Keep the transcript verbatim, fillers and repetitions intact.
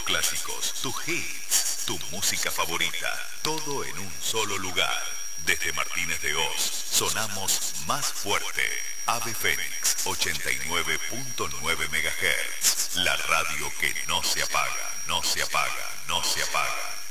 clásicos, tus hits, tu música favorita, todo en un solo lugar. Desde Martínez de Oz, sonamos más fuerte. Ave Fénix, ochenta y nueve punto nueve megahertz. La radio que no se apaga, no se apaga, no se apaga.